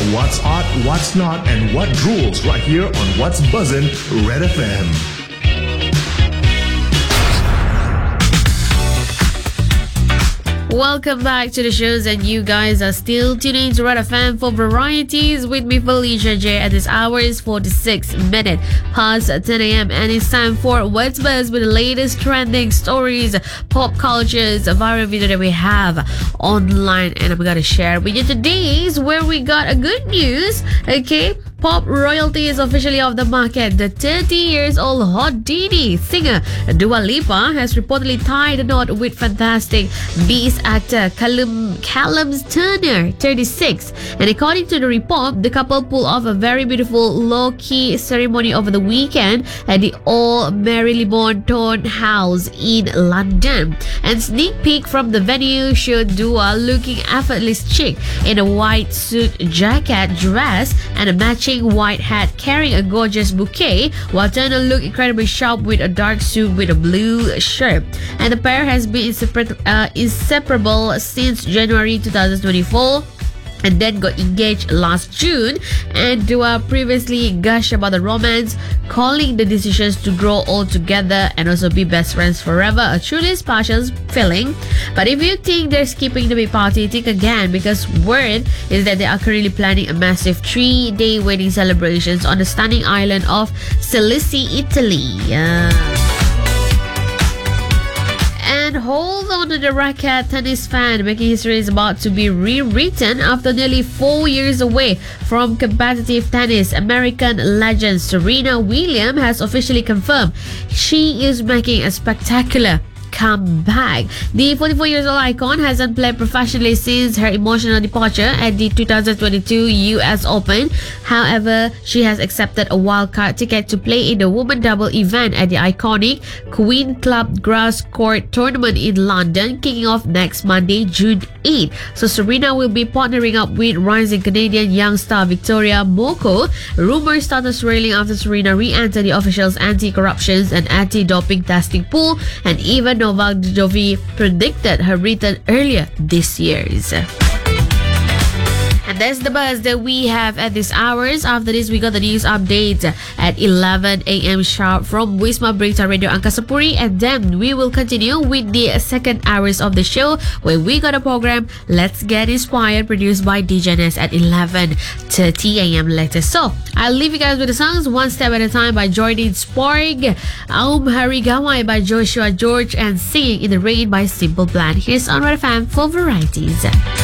what's hot, what's not, and what rules right here on What's Buzzin' Red FM. Welcome back to the shows, and you guys are still tuning to Red FM for varieties with me, Felicia J. At this hour is 46 minutes past 10 a.m. and it's time for What's Buzz with the latest trending stories, pop cultures, a viral video that we have online, and I'm gonna share with you today's where we got a good news. Okay, pop royalty is officially off the market. The 30 years old hot Didi singer Dua Lipa has reportedly tied a knot with Fantastic Beasts actor Callum Turner, 36. And according to the report, the couple pulled off a very beautiful low-key ceremony over the weekend at the Old Marylebone Townhouse in London. And sneak peek from the venue showed Dua looking effortless chic in a white suit jacket dress and a matching white hat, carrying a gorgeous bouquet, while Turner looked incredibly sharp with a dark suit with a blue shirt. And the pair has been inseparable since January 2024 and then got engaged last June. And Dua previously gushed about the romance, calling the decisions to grow old together and also be best friends forever a truly special feeling. But if you think they're skipping the big party, think again, because word is that they are currently planning a massive 3-day wedding celebrations on the stunning island of Sicily, Italy. And hold on to the racket, tennis fan. Making history is about to be rewritten after nearly 4 years away from competitive tennis. American legend Serena Williams has officially confirmed she is making a spectacular comeback. The 44-year-old icon hasn't played professionally since her emotional departure at the 2022 US Open. However, she has accepted a wildcard ticket to play in the women double event at the iconic Queen Club Grass Court tournament in London, kicking off next Monday, June 8. So Serena will be partnering up with rising Canadian young star Victoria Moko. Rumors started swirling after Serena re-entered the official's anti-corruption and anti-doping testing pool, and even Novak Djokovic predicted her return earlier this year. And that's the buzz that we have at this hours. After this, we got the news update at 11 a.m. sharp from Wisma Berita Radio Angkasa Puri. And then we will continue with the second hours of the show, where we got a program Let's Get Inspired, produced by DJ Ness at 11:30 a.m. later. So I'll leave you guys with the songs One Step at a Time by Jordan Sporg, Aum Hari Gamai by Joshua George, and Singing in the Rain by Simple Plan. Here's on Red FM for varieties.